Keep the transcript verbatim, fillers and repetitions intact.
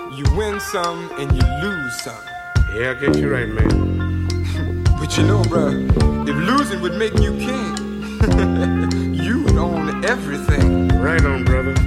You win some and you lose some. Yeah, I guess you're right, man. But you know, bruh, if losing would make you king, you'd own everything. Right on.